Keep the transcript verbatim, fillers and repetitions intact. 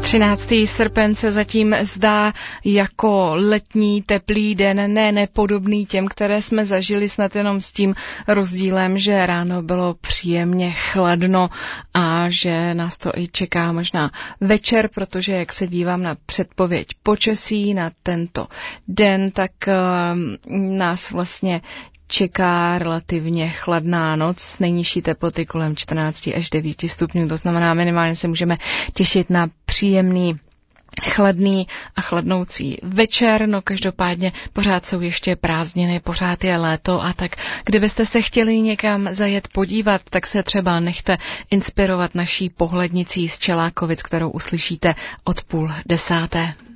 třináctého srpen se zatím zdá jako letní teplý den, ne nepodobný těm, které jsme zažili, snad jenom s tím rozdílem, že ráno bylo příjemně chladno a že nás to i čeká možná večer, protože jak se dívám na předpověď počasí na tento den, tak uh, nás vlastně čeká relativně chladná noc s nejnižší teploty kolem čtrnáct až devět stupňů, to znamená minimálně se můžeme těšit na příjemný chladný a chladnoucí večer, no každopádně pořád jsou ještě prázdniny, pořád je léto a tak kdybyste se chtěli někam zajet podívat, tak se třeba nechte inspirovat naší pohlednicí z Čelákovic, kterou uslyšíte od půl desáté.